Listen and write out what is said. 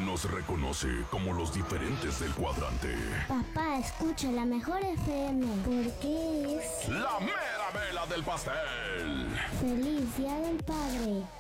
nos reconoce como los diferentes del cuadrante. Papá, escucha la mejor FM porque es La mera vela del pastel. Feliz Día del Padre.